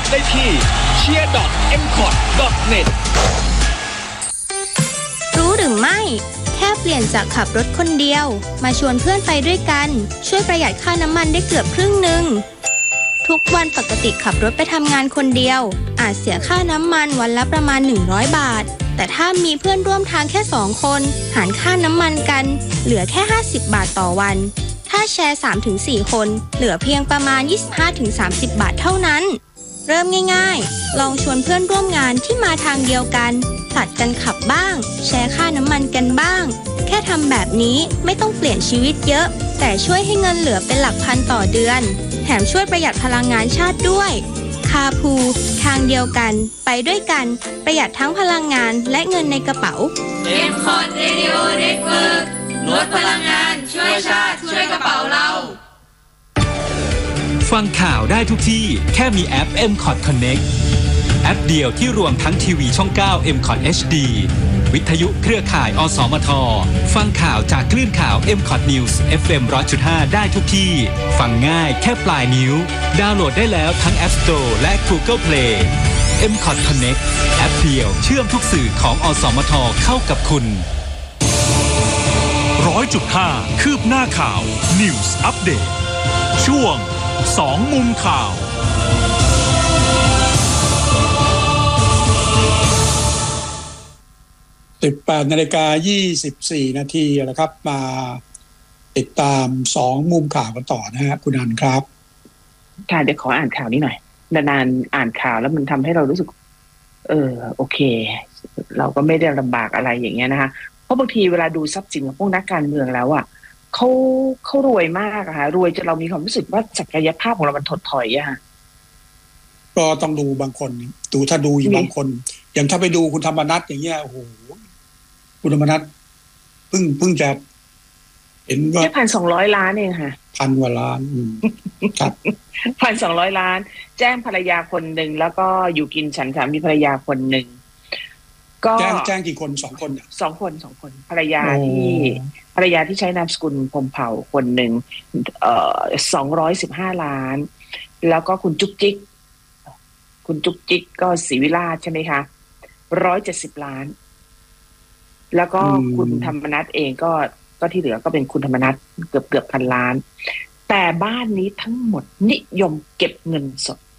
ได้ที่ cheer.mcot.net รู้หรือไม่แค่เปลี่ยนจากขับรถคนเดียวมาชวนเพื่อนไปด้วยกันช่วยประหยัดค่าน้ำมันได้เกือบครึ่งหนึ่งทุกวันปกติขับรถไปทำงานคนเดียวอาจเสียค่าน้ำมันวันละประมาณ100 บาทแต่ถ้ามีเพื่อนร่วมทางแค่2 คนหารค่าน้ำมันกันเหลือแค่50 บาทต่อวันถ้าแชร์ 3-4 คนเหลือเพียงประมาณ 25-30 บาทเท่านั้นเริ่มง่ายๆลองชวนเพื่อนร่วมงานที่มาทางเดียวกันผลัดกันขับบ้างแชร์ค่าน้ำมันกันบ้างแค่ทำแบบนี้ไม่ต้องเปลี่ยนชีวิตเยอะแต่ช่วยให้เงินเหลือเป็นหลักพันต่อเดือนแถมช่วยประหยัดพลังงานชาติด้วยคาพูทางเดียวกันไปด้วยกันประหยัดทั้งพลังงานและเงินในกระเป๋า MCOT Radio Network ลดพลังงานช่วยชาติช่วยกระเป๋าเราฟังข่าวได้ทุกที่แค่มีแอป MCOT Connect แอปเดียวที่รวมทั้งทีวีช่อง 9 MCOT HD วิทยุเครือข่ายอสมทฟังข่าวจากคลื่นข่าว MCOT News FM 100.5 ได้ทุกที่ฟังง่ายแค่ปลายนิ้วดาวน์โหลดได้แล้วทั้ง App Store และ Google Play MCOT Connect แอปเดียวเชื่อมทุกสื่อของอสมทเข้ากับคุณ 100.5 คืบหน้าข่าว News Update ช่วง2 มุมข่าว 18:24 นาทีแล้วครับมาติดตาม2 มุมข่าวกันต่อนะฮะคุณอันครับค่ะเดี๋ยวขออ่านข่าวนี้หน่อยนานๆอ่านข่าวแล้วมันทำให้เรารู้สึกโอเคเราก็ไม่ได้ลำบากอะไรอย่างเงี้ยนะคะเพราะบางทีเวลาดูทรัพย์สินของพวกนักการเมืองแล้วอ่ะเขารวยมากอะค่ะรวยจนเรามีความรู้สึกว่าศักยภาพของเรามันถดถอยอะค่ะก็ต้องดูบางคนถ้าดูอยู่บางคนอย่างถ้าไปดูคุณธรรมนัสอย่างเงี้ยโอ้โหคุณธรรมนัสเพิ่งจะเห็นว่าแค่1,200 ล้านเองค่ะ 1,000 กว่าล้านครับ 1,200 ล้านแจ้งภรรยาคนหนึ่งแล้วก็อยู่กินฉันสามีภรรยาคนหนึ่งก็แจ้งกี่คน2 คน 2 คนภรรยาที่ใช้นามสกุลพรหมเผ่าคนหนึ่ง215 ล้านแล้วก็คุณจุ๊กจิ๊กก็ศรีวิราชใช่ไหมคะ170 ล้านแล้วก็คุณธรรมนัสเองก็ที่เหลือก็เป็นคุณธรรมนัสเกือบ1,000 ล้านแต่บ้านนี้ทั้งหมดนิยมเก็บเงินสด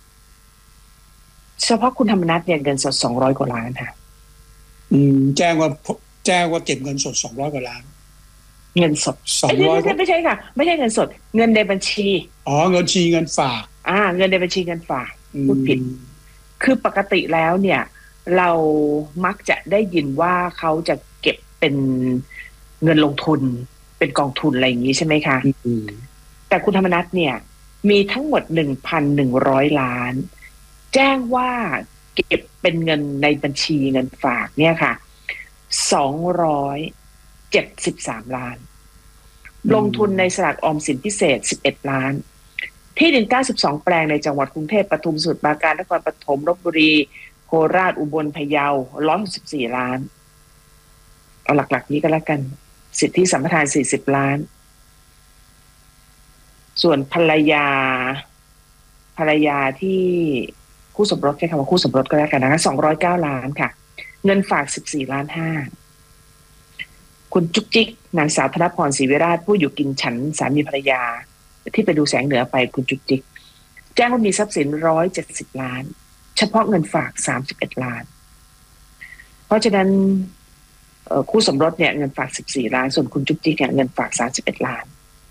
เฉพาะคุณธรรมนัสเนี่ยเงินสด200 กว่าล้านค่ะแจ้งว่าเก็บเงินสด200 กว่าล้านเงินสด200ไม่ใช่ค่ะไม่ใช่เงินสดเงินในบัญชีเงินฝากเงินในบัญชีเงินฝากพูดผิดคือปกติแล้วเนี่ยเรามักจะได้ยินว่าเขาจะเก็บเป็นเงินลงทุนเป็นกองทุนอะไรอย่างนี้ใช่ไหมคะแต่คุณธรรมนัสเนี่ยมีทั้งหมด 1,100 ล้านแจ้งว่าเก็บเป็นเงินในบัญชีเงินฝากเนี่ยค่ะ273 ล้านลงทุนในสลากออมสินพิเศษ11 ล้านที่ดิน92 แปลงในจังหวัดกรุงเทพปทุมสมุทรปราการนครปฐมลพบุรีโคราชอุบลพะเยา164 ล้านเอาหลักๆนี้ก็แล้วกันสิทธิสัมปทาน40 ล้านส่วนภรรยาที่คู่สมรสใช้คำว่าคู่สมรสก็แล้วกันนะคะ209 ล้านค่ะเงินฝาก14.5 ล้านคุณจุ๊กจิ๊กนางสาวธนพรศรีวิราชผู้อยู่กินฉันสามีภรรยาที่ไปดูแสงเหนือไปคุณจุ๊กจิ๊กแจ้งว่ามีทรัพย์สิน170 ล้านเฉพาะเงินฝาก31 ล้านเพราะฉะนั้นคู่สมรสเนี่ยเงินฝาก14 ล้านส่วนคุณจุ๊กจิ๊กเนี่ยเงินฝาก31 ล้าน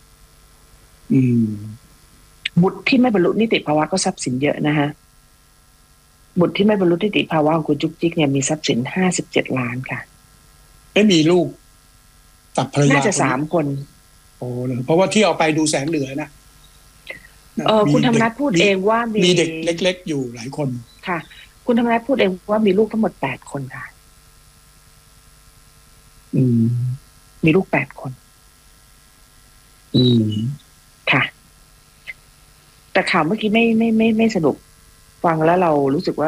บุตรที่ไม่บรรลุนิติภาวะก็ทรัพย์สินเยอะนะฮะบุตรที่ไม่บรรลุนิติภาวะของคุณจุ๊กจิ๊กเนี่ยมีทรัพย์สิน57 ล้านค่ะไม่มีลูกกับภรรยาน่าจะ3 คนเพราะว่าที่เอาไปดูแสงเหนือนะคุณธรรมนัสพูดเองว่ามีเด็กเล็กๆอยู่หลายคนค่ะคุณธรรมนัสพูดเองว่ามีลูกทั้งหมด8 คนค่ะมีลูก8 คนค่ะแต่ข่าวเมื่อกี้ไม่สนุกฟังแล้วเรารู้สึกว่า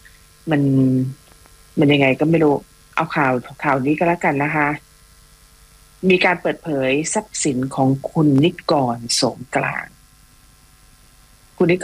มันยังไงก็ไม่รู้เอาข่าวนี้ก็แล้วกันนะคะมีการเปิดเผยทรัพย์สินของคุณนิกรโสมกลาง